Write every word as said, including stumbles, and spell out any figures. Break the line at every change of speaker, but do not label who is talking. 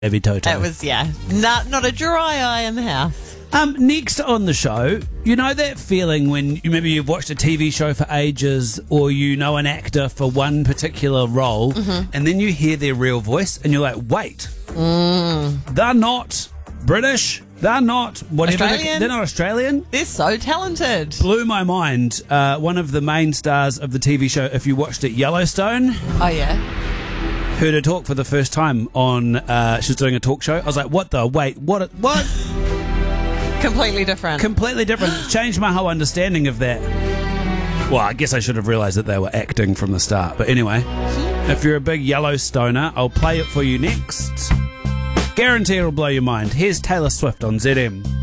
Heavy Toto.
That was, yeah, not, not a dry eye in the house.
Um, next on the show, you know that feeling when you, maybe you've watched a T V show for ages or you know an actor for one particular role
Mm-hmm.
and then you hear their real voice and you're like, wait,
Mm.
they're not British, they're not whatever, they-
Australian?
they're not Australian.
They're so talented.
Blew my mind. Uh, one of the main stars of the T V show, if you watched it, Yellowstone,
Oh, yeah.
heard her talk for the first time on, uh, she was doing a talk show. I was like, what the, wait, what, what?
Completely different.
Completely different. Changed my whole understanding of that. Well, I guess I should have realised that they were acting from the start. But anyway, if you're a big Yellowstoner, I'll play it for you next. Guarantee it'll blow your mind. Here's Taylor Swift on Z M.